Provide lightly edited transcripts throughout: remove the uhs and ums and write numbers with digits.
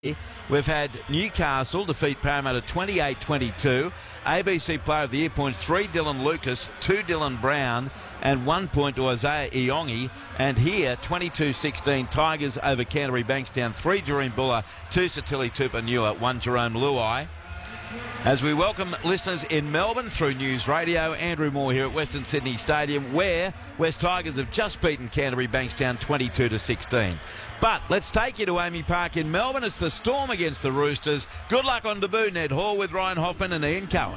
We've had Newcastle defeat Parramatta 28-22. ABC Player of the Year points 3 Dylan Lucas, 2 Dylan Brown and 1 point to Isaiah Iongi. And here 22-16 Tigers over Canterbury Bankstown, 3 Doreen Buller, 2 Satili Tupanua, 1 Jerome Luai. As we welcome listeners in Melbourne through News Radio, Andrew Moore here at Western Sydney Stadium, where West Tigers have just beaten Canterbury Bankstown 22-16. But let's take you to Amy Park in Melbourne. It's the Storm against the Roosters. Good luck on debut, Ned Hall, with Ryan Hoffman and Ian Cohen.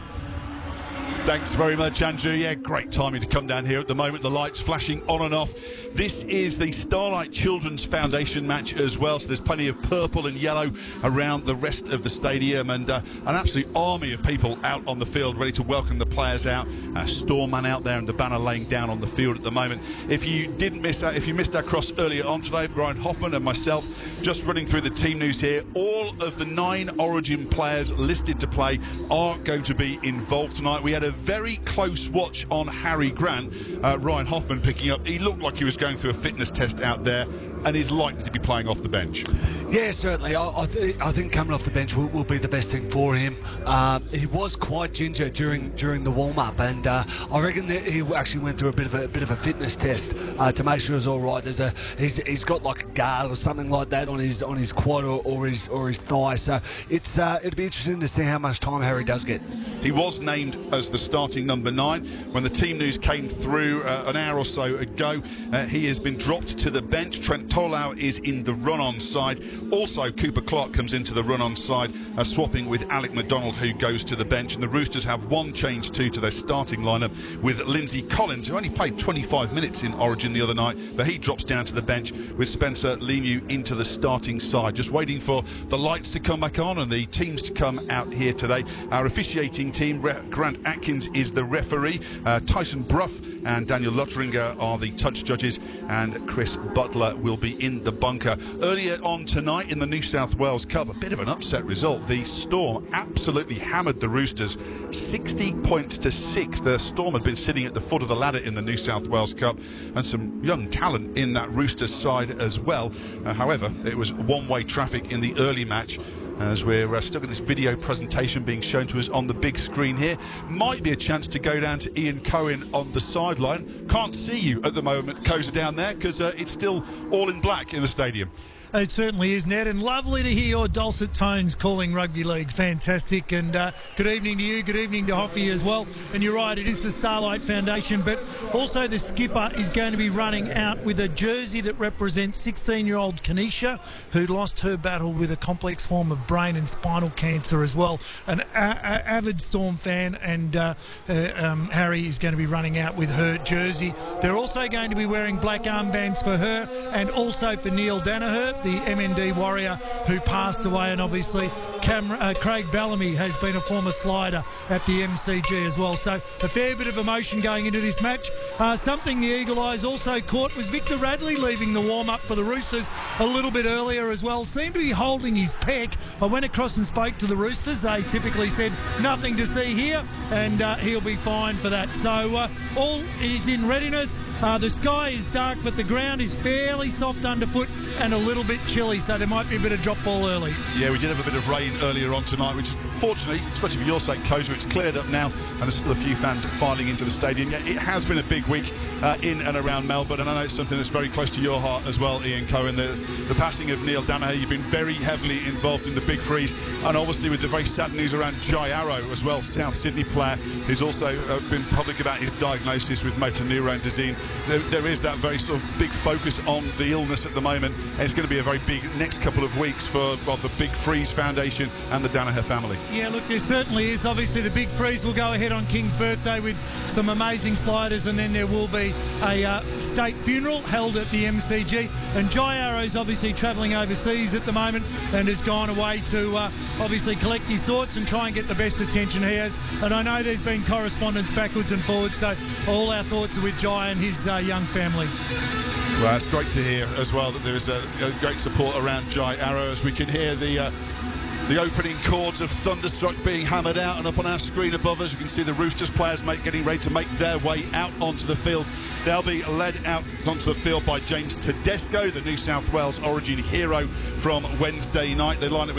Thanks very much, Andrew. Yeah, great timing to come down here at the moment. The lights flashing on and off. This is the Starlight Children's Foundation match as well, so there's plenty of purple and yellow around the rest of the stadium, and an absolute army of people out on the field ready to welcome the players out. Storm man out there and the banner laying down on the field at the moment. If you missed our cross earlier on today, Ryan Hoffman and myself just running through the team news here. All of the 9 Origin players listed to play are going to be involved tonight. We had a very close watch on Harry Grant. Ryan Hoffman picking up. He looked like he was going through a fitness test out there and is likely to be playing off the bench. Yeah, certainly. I think coming off the bench will be the best thing for him. He was quite ginger during the warm-up, and I reckon that he actually went through a bit of a fitness test to make sure it's all right. He's got like a guard or something like that on his quad or his thigh. So it'd be interesting to see how much time Harry does get. He was named as the starting number 9 when the team news came through an hour or so ago. He has been dropped to the bench. Trent Tolau is in the run-on side. Also, Cooper Clark comes into the run-on side, swapping with Alec McDonald, who goes to the bench. And the Roosters have one change too to their starting lineup, with Lindsay Collins, who only played 25 minutes in Origin the other night, but he drops down to the bench with Spencer Lemieux into the starting side. Just waiting for the lights to come back on and the teams to come out here today. Our officiating team, Grant Atkins is the referee, Tyson Brough and Daniel Lutteringer are the touch judges, and Chris Butler will be in the bunker. Earlier on tonight in the New South Wales Cup, a bit of an upset result. The Storm absolutely hammered the Roosters 60 points to 6. The Storm had been sitting at the foot of the ladder in the New South Wales Cup, and some young talent in that Roosters side as well. However, it was one-way traffic in the early match, as we're stuck in this video presentation being shown to us on the big screen here. Might be a chance to go down to Ian Cohen on the sideline. Can't see you at the moment, Koza, down there, because it's still all in black in the stadium. It certainly is, Ned, and lovely to hear your dulcet tones calling rugby league. Fantastic, and good evening to you, good evening to Hoffy as well. And you're right, it is the Starlight Foundation, but also the skipper is going to be running out with a jersey that represents 16-year-old Kanisha, who lost her battle with a complex form of brain and spinal cancer as well. An avid Storm fan, and Harry is going to be running out with her jersey. They're also going to be wearing black armbands for her and also for Neil Danaher, the MND warrior who passed away, and obviously Craig Bellamy has been a former slider at the MCG as well. So a fair bit of emotion going into this match. Something the Eagle Eyes also caught was Victor Radley leaving the warm-up for the Roosters a little bit earlier as well. Seemed to be holding his pec. I went across and spoke to the Roosters. They typically said nothing to see here, and he'll be fine for that. So all is in readiness. The sky is dark, but the ground is fairly soft underfoot and a little bit chilly, so there might be a bit of drop ball early. Yeah, we did have a bit of rain earlier on tonight, which fortunately, especially for your sake, Koza, it's cleared up now, and there's still a few fans filing into the stadium. Yeah, it has been a big week in and around Melbourne, and I know it's something that's very close to your heart as well, Ian Cohen. The passing of Neil Danaher, you've been very heavily involved in the Big Freeze, and obviously with the very sad news around Jai Arrow as well, South Sydney player, who's also been public about his diagnosis with motor neurone disease. There is that very sort of big focus on the illness at the moment, and it's going to be a very big next couple of weeks for the Big Freeze Foundation and the Danaher family. Yeah, look, there certainly is. Obviously the Big Freeze will go ahead on King's birthday with some amazing sliders, and then there will be a state funeral held at the MCG, and Jai Arrow's obviously travelling overseas at the moment and has gone away to obviously collect his thoughts and try and get the best attention he has. And I know there's been correspondence backwards and forwards, so all our thoughts are with Jai and his young family. Well, it's great to hear as well that there is a great support around Jai Arrow, as we can hear the opening chords of Thunderstruck being hammered out, and up on our screen above us we can see the Roosters players getting ready to make their way out onto the field. They'll be led out onto the field by James Tedesco, the New South Wales Origin hero from Wednesday night. They line up with